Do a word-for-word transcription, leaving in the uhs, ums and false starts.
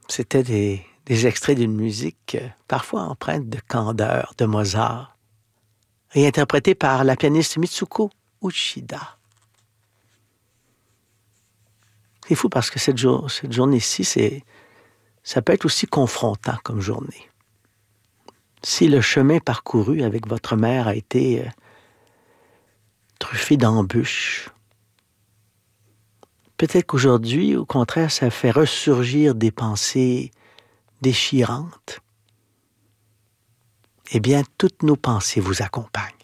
C'était des, des extraits d'une musique euh, parfois empreinte de candeur de Mozart et interprétée par la pianiste Mitsuko Uchida. C'est fou parce que cette, jour, cette journée-ci, c'est, ça peut être aussi confrontant comme journée. Si le chemin parcouru avec votre mère a été euh, truffé d'embûches, peut-être qu'aujourd'hui, au contraire, ça fait ressurgir des pensées déchirantes. Eh bien, toutes nos pensées vous accompagnent.